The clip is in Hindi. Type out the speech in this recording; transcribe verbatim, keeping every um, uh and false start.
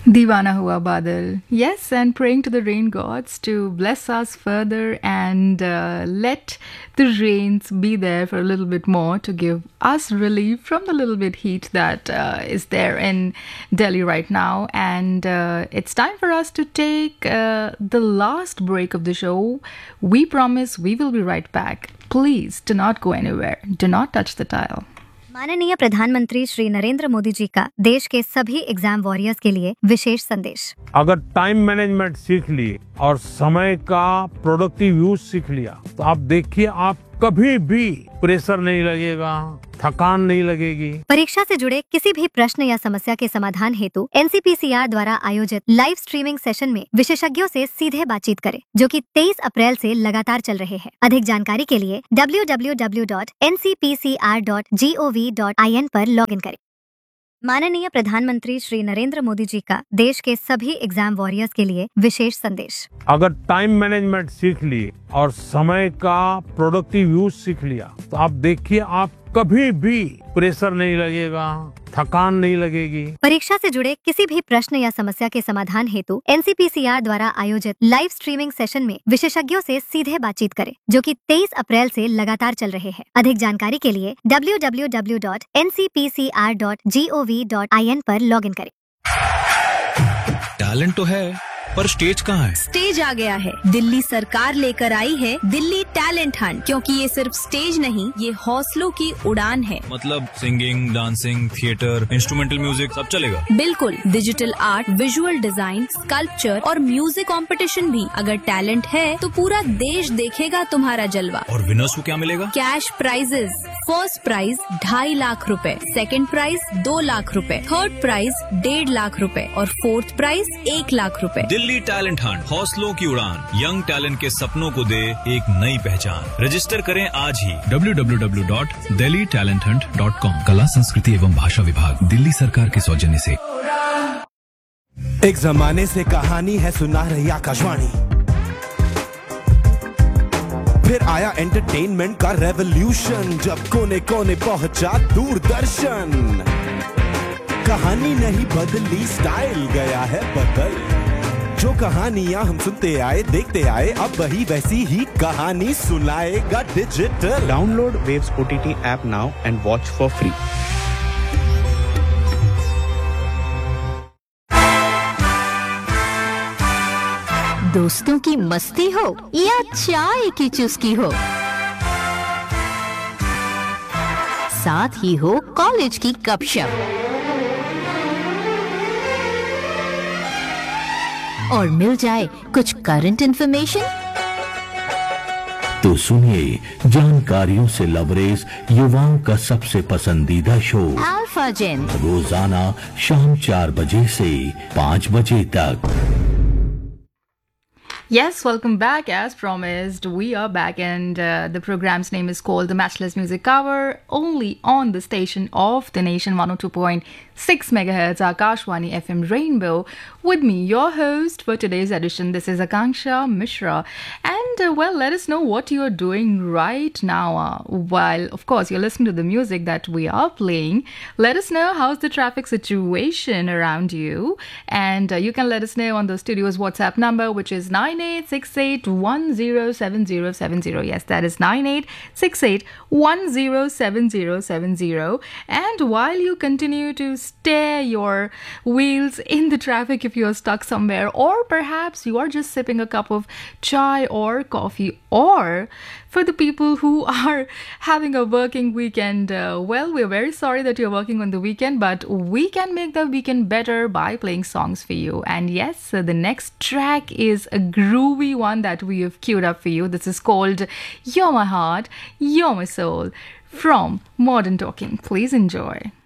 Divana Hua Badal. Yes, and praying to the rain gods to bless us further and uh, let the rains be there for a little bit more to give us relief from the little bit heat that uh, is there in Delhi right now. And uh, it's time for us to take uh, the last break of the show. We promise we will be right back. Please do not go anywhere. Do not touch the dial. माननीय प्रधानमंत्री श्री नरेंद्र मोदी जी का देश के सभी एग्जाम वॉरियर्स के लिए विशेष संदेश। अगर टाइम मैनेजमेंट सीख लिए और समय का प्रोडक्टिव यूज सीख लिया तो आप देखिए आप कभी भी प्रेशर नहीं लगेगा, थकान नहीं लगेगी। परीक्षा से जुड़े किसी भी प्रश्न या समस्या के समाधान हेतु N C P C R द्वारा आयोजित लाइव स्ट्रीमिंग सेशन में विशेषज्ञों से सीधे बातचीत करें, जो कि तेईस अप्रैल से लगातार चल रहे हैं। अधिक जानकारी के लिए W W W dot N C P C R dot G O V dot I N पर लॉग इन करें। माननीय प्रधानमंत्री श्री नरेंद्र मोदी जी का देश के सभी एग्जाम वॉरियर्स के लिए विशेष संदेश। अगर टाइम मैनेजमेंट सीख लिए और समय का प्रोडक्टिव यूज सीख लिया तो आप देखिए आप कभी भी प्रेशर नहीं लगेगा, थकान नहीं लगेगी। परीक्षा से जुड़े किसी भी प्रश्न या समस्या के समाधान हेतु N C P C R द्वारा आयोजित लाइव स्ट्रीमिंग सेशन में विशेषज्ञों से सीधे बातचीत करें, जो कि तेईस अप्रैल से लगातार चल रहे हैं। अधिक जानकारी के लिए W W W dot N C P C R dot G O V dot I N पर लॉग इन करें। टैलेंट तो है, पर स्टेज कहाँ है? स्टेज आ गया है। दिल्ली सरकार लेकर आई है दिल्ली टैलेंट हंट, क्योंकि ये सिर्फ स्टेज नहीं, ये हौसलों की उड़ान है। मतलब singing, dancing, theatre, instrumental music सब चलेगा? बिल्कुल, digital art, visual design, sculpture और म्यूजिक कंपटीशन भी। अगर टैलेंट है तो पूरा देश देखेगा तुम्हारा जलवा। और विनर्स को क्या मिलेगा? Cash prices. फर्स्ट प्राइज ढाई लाख रुपए, सेकंड प्राइज दो लाख रुपए, थर्ड प्राइज डेढ़ लाख रुपए और फोर्थ प्राइज एक लाख रुपए। दिल्ली टैलेंट हंट, हौसलों की उड़ान, यंग टैलेंट के सपनों को दे एक नई पहचान। रजिस्टर करें आज ही W W W dot Delhi talent Hunt dot com. कला, संस्कृति एवं भाषा विभाग, दिल्ली सरकार के सौजन्य से। एक जमाने से कहानी है सुना रही आकाशवाणी, फिर आया एंटरटेनमेंट का रेवोल्यूशन, जब कोने कोने पहुंचा दूरदर्शन। कहानी नहीं बदली, स्टाइल गया है बदल। जो कहानियां हम सुनते आए देखते आए, अब वही वैसी ही कहानी सुनाएगा digital. Download waves O T T app now and watch for free. दोस्तों की मस्ती हो या चाय की चुस्की हो, साथ ही हो कॉलेज की गपशप, और मिल जाए कुछ करंट इंफॉर्मेशन, तो सुनिए जानकारियों से लबरेज युवाओं का सबसे पसंदीदा शो अल्फा जेन, रोजाना शाम चार बजे से पाँच बजे तक। Yes, welcome back. As promised, we are back, and uh, the program's name is called The Matchless Music Hour, only on the station of the nation, one oh two point six megahertz, Akashwani F M Rainbow. With me, your host for today's edition. This is Akanksha Mishra, and uh, well, let us know what you are doing right now. Uh, while, of course, you're listening to the music that we are playing, let us know how's the traffic situation around you, and uh, you can let us know on the studio's WhatsApp number, which is nine eight six eight one zero seven zero seven zero. Yes, that is nine eight six eight one zero seven zero seven zero. And while you continue to steer your wheels in the traffic if you're stuck somewhere, or perhaps you are just sipping a cup of chai or coffee, or for the people who are having a working weekend, uh, well, we're very sorry that you're working on the weekend, but we can make the weekend better by playing songs for you. And yes, uh, the next track is a groovy one that we have queued up for you. This is called You're My Heart, You're My Soul from Modern Talking. Please enjoy.